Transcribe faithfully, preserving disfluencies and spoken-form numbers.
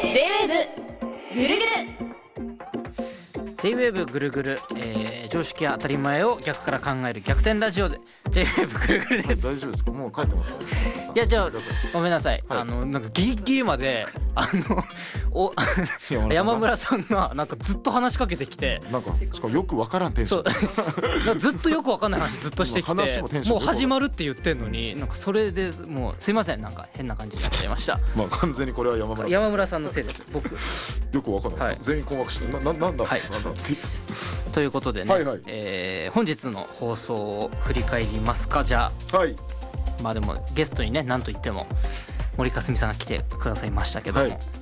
ェイウェーブぐるぐるジェイウェーブ ぐるぐる、えー、常識や当たり前を逆から考える逆転ラジオで ジェイウェーブ ぐるぐるです。 大丈夫ですか？もう帰ってますか？ いやじゃあさせてくださごめんなさい、 はいあのなんかギリギリまであのおい山村さんがなんかずっと話しかけてきて、 なんかしかもよくわからんテンシそうョンなんかずっとよくわかんない話ずっとしてきて、 話もテンションもう始まるって言ってんのになんかそれでもうすいませんなんか変な感じになっちゃいました。 まあ完全にこれは山村さん山村さんのせいです。僕よくわかんないです、 はい全員困惑してなななんだ、 はいなんだってということでね、 はいはいえー本日の放送を振り返りますか。じゃあはいまあでもゲストにね何と言っても森かすみさんが来てくださいましたけども、 はい